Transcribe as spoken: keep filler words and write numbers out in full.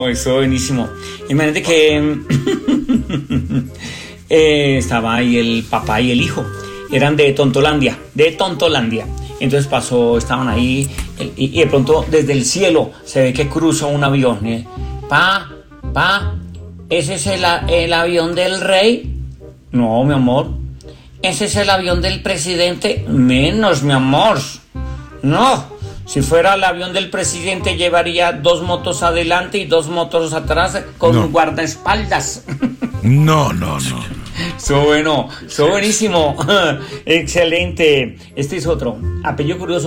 Eso buenísimo. Imagínate que eh, estaba ahí el papá y el hijo. Eran de Tontolandia, de Tontolandia. Entonces pasó, estaban ahí y, y de pronto desde el cielo se ve que cruza un avión. ¿eh? Pa, pa, ¿ese es el, el avión del rey? No, mi amor. ¿Ese es el avión del presidente? Menos, mi amor. No. Si fuera el avión del presidente, llevaría dos motos adelante y dos motos atrás con No. un guardaespaldas. No, no, no. Eso bueno, eso buenísimo. Excelente. Este es otro. Apellido curioso.